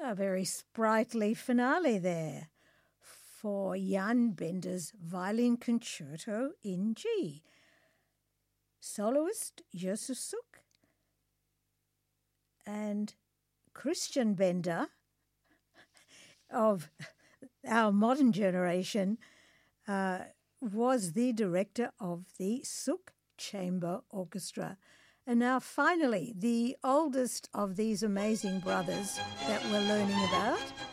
A very sprightly finale there for Jan Bender's Violin Concerto in G. Soloist Josef Suk and Christian Bender of our modern generation was the director of the Suk Chamber Orchestra. And now finally, the oldest of these amazing brothers that we're learning about